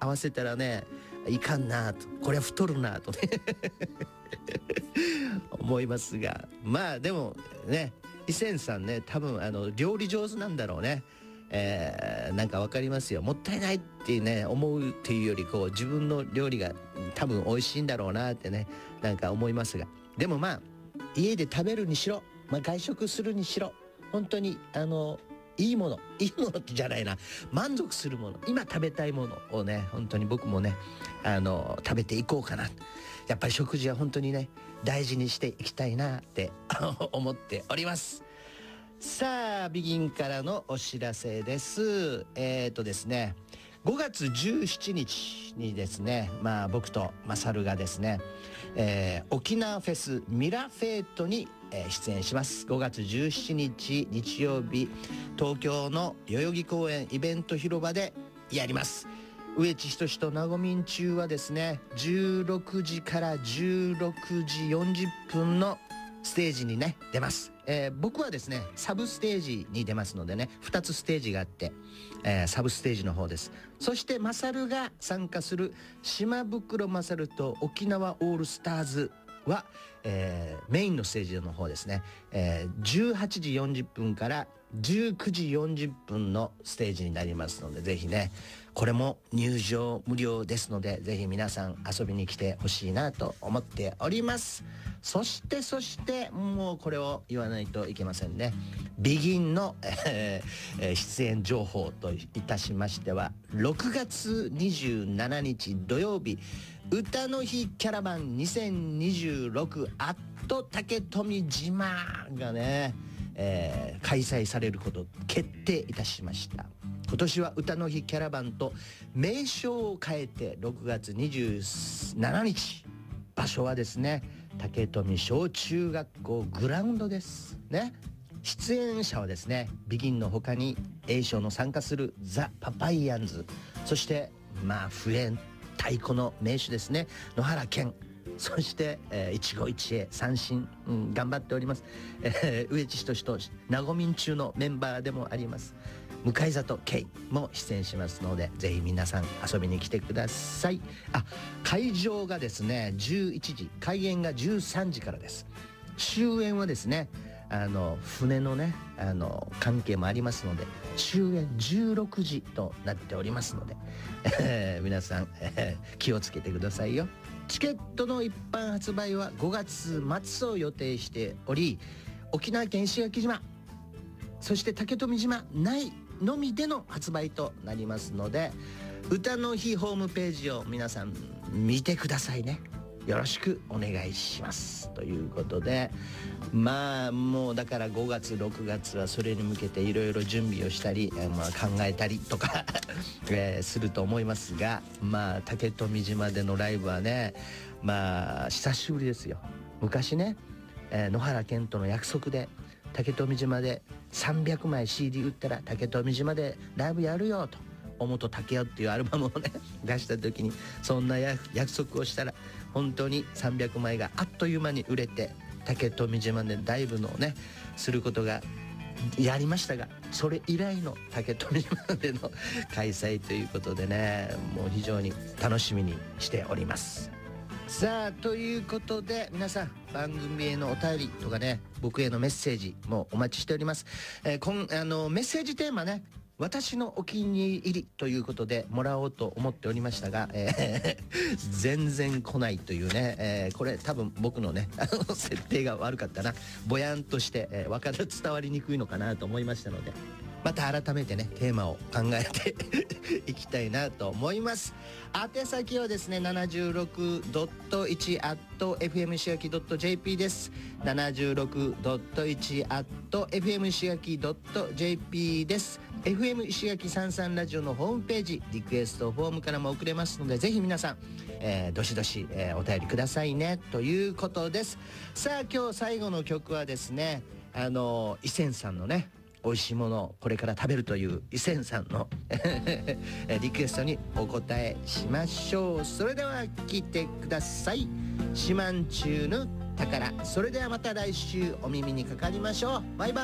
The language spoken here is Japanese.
合わせたらね、いかんなと、これは太るなとね思いますが、まあでもね、伊勢さんね、多分料理上手なんだろうね。なんかわかりますよ。もったいないってね思うっていうより、こう自分の料理が多分美味しいんだろうなってね、なんか思いますが、でもまあ家で食べるにしろ、外食するにしろ、本当にいいものってじゃないな、満足するもの、今食べたいものをね、本当に僕もね食べていこうかな。やっぱり食事は本当にね大事にしていきたいなって思っております。さあ、ビギンからのお知らせです。ですね、5月17日にですね、僕とマサルがですね、沖縄フェスミラフェートに、出演します。5月17日日曜日、東京の代々木公園イベント広場でやります。植地仁となごみん中はですね、16時から16時40分のステージにね出ます。僕はですねサブステージに出ますのでね、2つステージがあって、サブステージの方です。そしてマサルが参加する島袋マサルと沖縄オールスターズは、メインのステージの方ですね、18時40分から19時40分のステージになりますので、ぜひね、これも入場無料ですので、ぜひ皆さん遊びに来てほしいなと思っております。そしてもうこれを言わないといけませんね。ビギンの、出演情報といたしましては、6月27日土曜日、歌の日キャラバン2026アット竹富島がね、開催されることを決定いたしました。今年は歌の日キャラバンと名称を変えて6月27日、場所はですね竹富小中学校グラウンドですね。出演者はですね、ビギンの他に A 賞の参加するザ・パパイヤンズ、そして不縁太鼓の名手ですね、野原健、そして一期一会三振、頑張っております、植地仁となごみん中のメンバーでもあります向里圭も出演しますので、ぜひ皆さん遊びに来てください。会場がですね11時、開演が13時からです。終演はですね船のね関係もありますので、終演16時となっておりますので、皆さん、気をつけてくださいよ。チケットの一般発売は5月末を予定しており、沖縄県石垣島、そして竹富島内のみでの発売となりますので、歌の日ホームページを皆さん見てくださいね。よろしくお願いしますということで、もうだから5月6月はそれに向けていろいろ準備をしたり、考えたりとかすると思いますが、竹富島でのライブはね、久しぶりですよ。昔ね、野原健との約束で竹富島で300枚 CD 売ったら竹富島でライブやるよと、おもと竹雄っていうアルバムをね出した時にそんな約束をしたら、本当に300枚があっという間に売れて、竹富島でライブのねすることがやりましたが、それ以来の竹富島での開催ということでね、もう非常に楽しみにしております。さあ、ということで皆さん、番組へのお便りとかね、僕へのメッセージもお待ちしております。メッセージテーマね、私のお気に入りということでもらおうと思っておりましたが、全然来ないというね、これ多分僕のね設定が悪かったな、ぼやんとして、伝わりにくいのかなと思いましたので、また改めてねテーマを考えていきたいなと思います。宛先はですね 76.1 フム石垣 .jp です。 76.1 fm石垣 .jp です。 FM 石垣33ラジオのホームページリクエストフォームからも送れますので、ぜひ皆さん、どしどし、お便りくださいねということです。さあ、今日最後の曲はですね、伊勢さんのね美味しいものをこれから食べるという伊勢さんのリクエストにお答えしましょう。それでは聞いてください。四万中の宝。それではまた来週お耳にかかりましょう。バイバイ。